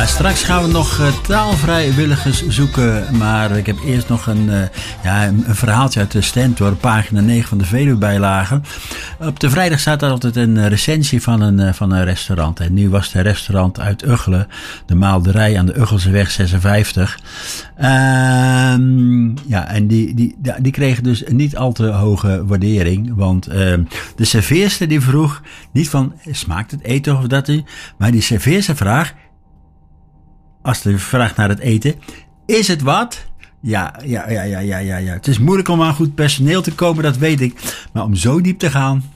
Straks gaan we nog taalvrijwilligers zoeken. Maar ik heb eerst nog een verhaaltje uit de Stentor, pagina 9 van de Veluwe-bijlage. Op de vrijdag staat daar altijd een recensie van een restaurant. En nu was het restaurant uit Uggelen, de Maalderij aan de Uggelseweg 56. En die kregen dus niet al te hoge waardering. Want de serveerster die vroeg niet van, smaakt het eten of dat u? Maar die serveerster vraagt, als de vraag naar het eten, is het wat? Ja. Het is moeilijk om aan goed personeel te komen, dat weet ik. Maar om zo diep te gaan,